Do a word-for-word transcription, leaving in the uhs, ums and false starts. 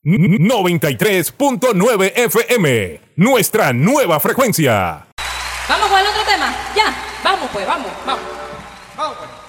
noventa y tres punto nueve F M, nuestra nueva frecuencia. Vamos con el otro tema. Ya, vamos pues, vamos, vamos. Vamos pues.